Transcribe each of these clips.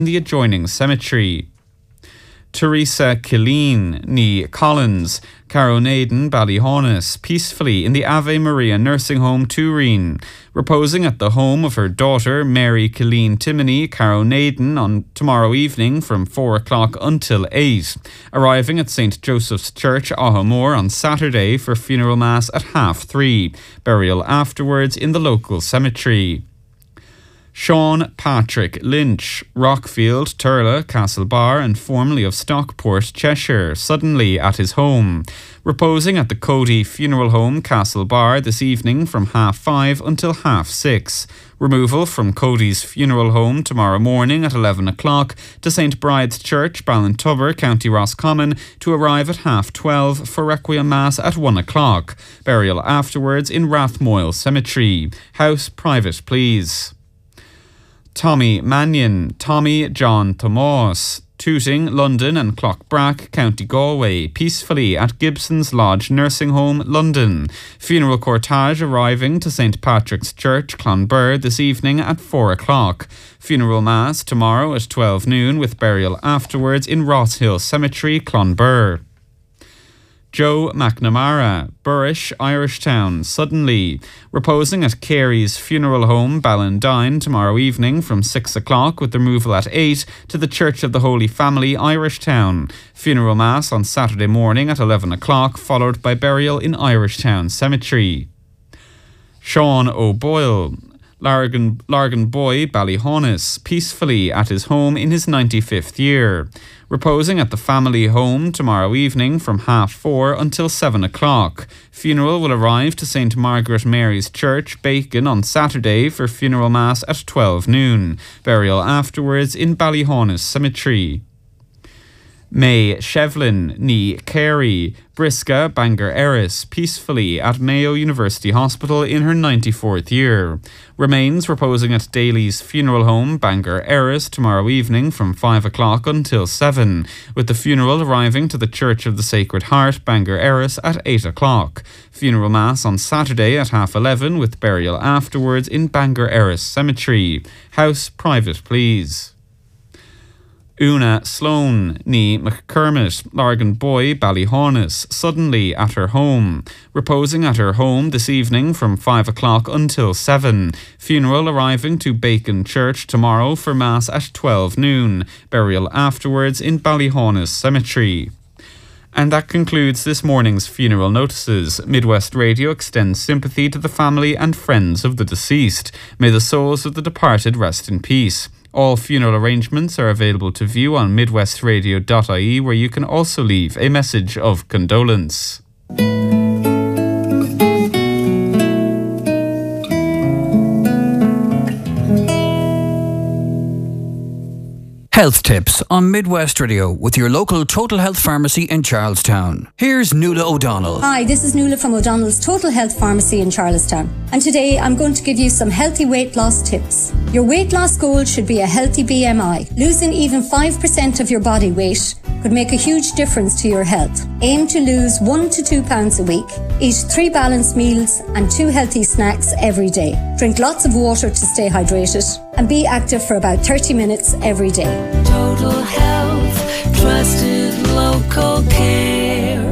the adjoining cemetery. Teresa Killeen ní Collins, Caronaden Ballyhaunis, peacefully in the Ave Maria Nursing Home Turin, reposing at the home of her daughter Mary Killeen Timoney Caronaden on tomorrow evening from 4 o'clock until 8, arriving at St. Joseph's Church, Ahamore on Saturday for funeral mass at 3:30, burial afterwards in the local cemetery. Sean Patrick Lynch, Rockfield, Turla, Castlebar and formerly of Stockport, Cheshire, suddenly at his home, reposing at the Cody Funeral Home, Castlebar this evening from 5:30 until 6:30. Removal from Cody's Funeral Home tomorrow morning at 11 o'clock to St. Bride's Church, Ballintubber, County Roscommon, to arrive at 12:30 for Requiem Mass at 1 o'clock. Burial afterwards in Rathmoyle Cemetery. House private, please. Tommy Mannion, Tommy John Thomas, Tooting, London and Clockbrack, County Galway, peacefully at Gibson's Lodge Nursing Home, London. Funeral cortege arriving to St. Patrick's Church, Clonbur, this evening at 4 o'clock. Funeral mass tomorrow at 12 noon with burial afterwards in Rosshill Cemetery, Clonbur. Joe McNamara, Burrish, Irishtown, suddenly, reposing at Carey's Funeral Home, Ballandine, tomorrow evening from 6 o'clock with removal at 8 to the Church of the Holy Family, Irishtown. Funeral mass on Saturday morning at 11 o'clock, followed by burial in Irishtown Cemetery. Sean O'Boyle, Largan Boy, Ballyhaunis, peacefully at his home in his 95th year. Reposing at the family home tomorrow evening from 4:30 until 7 o'clock. Funeral will arrive to St. Margaret Mary's Church, Bacon, on Saturday for funeral mass at 12 noon. Burial afterwards in Ballyhaunis Cemetery. May Shevlin ní Carey, Brisca, Bangor Erris, peacefully at Mayo University Hospital in her 94th year. Remains reposing at Daly's Funeral Home, Bangor Erris, tomorrow evening from 5 o'clock until 7, with the funeral arriving to the Church of the Sacred Heart, Bangor Erris, at 8 o'clock. Funeral mass on Saturday at 11:30 with burial afterwards in Bangor Erris Cemetery. House private, please. Una Sloan ní McCormick, Largan Boy, Ballyhaunis, suddenly at her home. Reposing at her home this evening from 5 o'clock until 7. Funeral arriving to Bacon Church tomorrow for Mass at 12 noon. Burial afterwards in Ballyhaunis Cemetery. And that concludes this morning's funeral notices. Midwest Radio extends sympathy to the family and friends of the deceased. May the souls of the departed rest in peace. All funeral arrangements are available to view on midwestradio.ie, where you can also leave a message of condolence. Health tips on Midwest Radio with your local Total Health Pharmacy in Charlestown. Here's Nuala O'Donnell. Hi, this is Nuala from O'Donnell's Total Health Pharmacy in Charlestown. And today I'm going to give you some healthy weight loss tips. Your weight loss goal should be a healthy BMI. Losing even 5% of your body weight could make a huge difference to your health. Aim to lose 1 to 2 pounds a week. Eat 3 balanced meals and 2 healthy snacks every day. Drink lots of water to stay hydrated and be active for about 30 minutes every day. Total Health, trusted local care.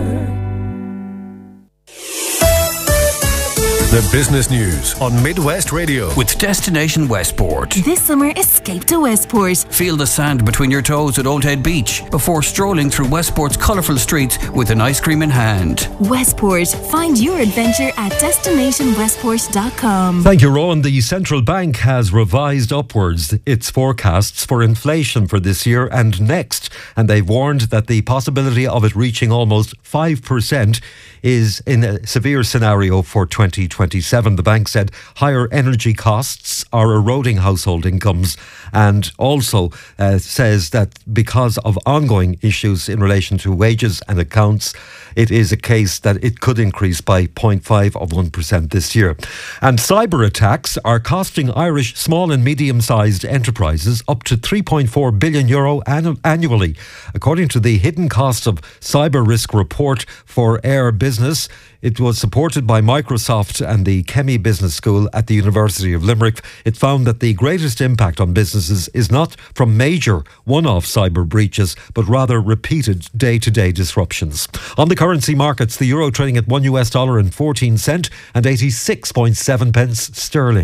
The business news on Midwest Radio with Destination Westport. This summer, escape to Westport. Feel the sand between your toes at Old Head Beach before strolling through Westport's colourful streets with an ice cream in hand. Westport. Find your adventure at destinationwestport.com. Thank you, Rowan. The central bank has revised upwards its forecasts for inflation for this year and next, and they've warned that the possibility of it reaching almost 5% is in a severe scenario for 2027. The bank said higher energy costs are eroding household incomes, and also says that because of ongoing issues in relation to wages and accounts, it is a case that it could increase by 0.5% this year. And cyber attacks are costing Irish small and medium-sized enterprises up to €3.4 billion annually. According to the Hidden Costs of Cyber Risk report for Air Business, it was supported by Microsoft and the Chemie Business School at the University of Limerick. It found that the greatest impact on business businesses is not from major one-off cyber breaches, but rather repeated day-to-day disruptions. On the currency markets, the euro trading at $1.14 and 86.7 pence sterling.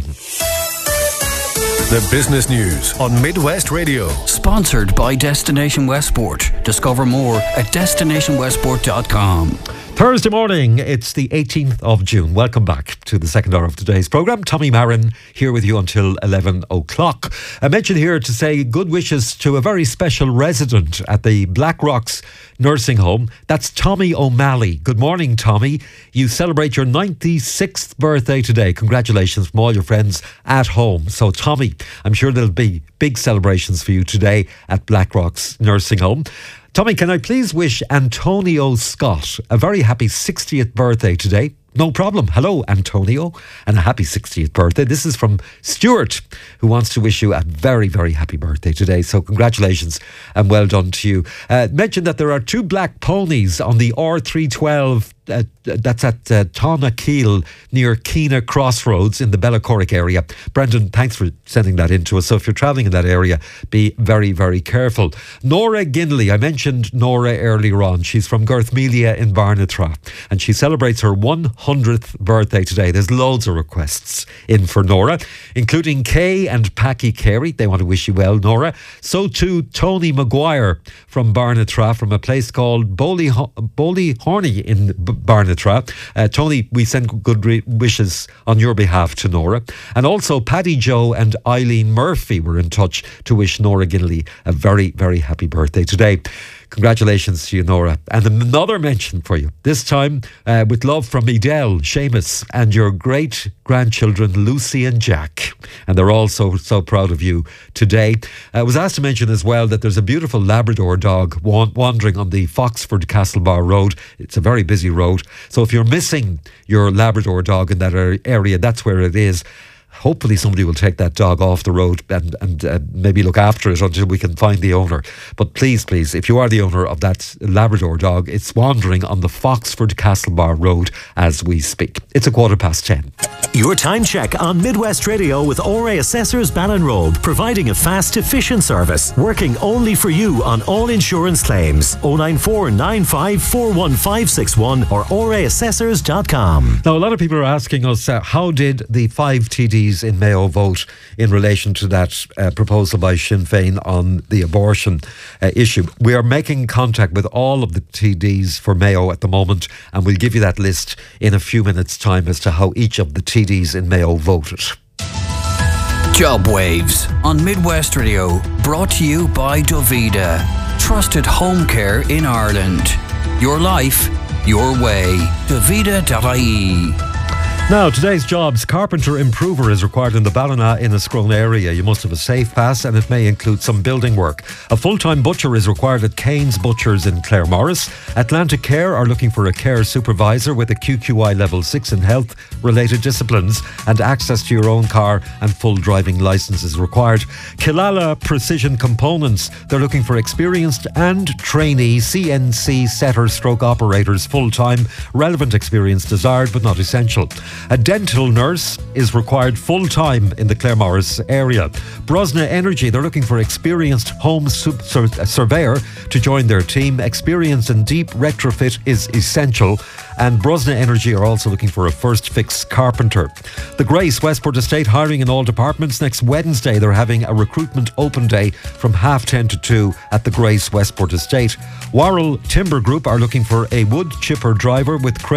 The business news on Midwest Radio. Sponsored by Destination Westport. Discover more at destinationwestport.com. Thursday morning, it's the 18th of June. Welcome back to the second hour of today's programme. Tommy Marin here with you until 11 o'clock. I mentioned here to say good wishes to a very special resident at the Black Rocks nursing home. That's Tommy O'Malley. Good morning, Tommy. You celebrate your 96th birthday today. Congratulations from all your friends at home. So, Tommy, I'm sure there'll be big celebrations for you today at Black Rocks nursing home. Tommy, can I please wish Antonio Scott a very happy 60th birthday today? No problem. Hello, Antonio, and a happy 60th birthday. This is from Stuart, who wants to wish you a very, very happy birthday today. So congratulations and well done to you. Mention that there are 2 black ponies on the R312. That's at Tonakeel near Keena Crossroads in the Bellacorrick area. Brendan, thanks for sending that in to us. So if you're travelling in that area, be very, very careful. Nora Ginley, I mentioned Nora earlier on. She's from Garthmelia in Barnatra and she celebrates her 100th birthday today. There's loads of requests in for Nora, including Kay and Packy Carey. They want to wish you well, Nora. So too Tony Maguire from Barnatra, from a place called Bowley Horney in Barnatra. Tony, we send good wishes on your behalf to Nora. And also Paddy Joe and Eileen Murphy were in touch to wish Nora Ginley a very, very happy birthday today. Congratulations to you, Nora. And another mention for you, this time with love from Edel, Seamus, and your great-grandchildren, Lucy and Jack. And they're all so proud of you today. I was asked to mention as well that there's a beautiful Labrador dog wandering on the Foxford Castlebar Road. It's a very busy road. So if you're missing your Labrador dog in that area, that's where it is. Hopefully somebody will take that dog off the road and maybe look after it until we can find the owner. But please, if you are the owner of that Labrador dog, it's wandering on the Foxford Castlebar Road as we speak. It's 10:15. Your time check on Midwest Radio with ORA Assessors Ballinrobe, providing a fast, efficient service, working only for you on all insurance claims. 094 95 41561 or oraassessors.com. Now, a lot of people are asking us, how did the 5 TDs in Mayo vote in relation to that proposal by Sinn Féin on the abortion issue? We are making contact with all of the TDs for Mayo at the moment, and we'll give you that list in a few minutes' time as to how each of the TDs in Mayo voted. Job Waves on Midwest Radio, brought to you by Dovida. Trusted home care in Ireland. Your life, your way. Dovida.ie. Now, today's jobs. Carpenter improver is required in the Ballina-Inniscrone area. You must have a safe pass and it may include some building work. A full-time butcher is required at Kane's Butchers in Claremorris. Atlantic Care are looking for a care supervisor with a QQI level 6 in health-related disciplines, and access to your own car and full driving licence is required. Killala Precision Components, they're looking for experienced and trainee CNC setter/operators full-time. Relevant experience desired but not essential. A dental nurse is required full-time in the Claremorris area. Brosna Energy, they're looking for experienced home surveyor to join their team. Experience in deep retrofit is essential. And Brosna Energy are also looking for a first fix carpenter. The Grace Westport Estate hiring in all departments. Next Wednesday they're having a recruitment open day from 10:30 to 2 at the Grace Westport Estate. Warrell Timber Group are looking for a wood chipper driver with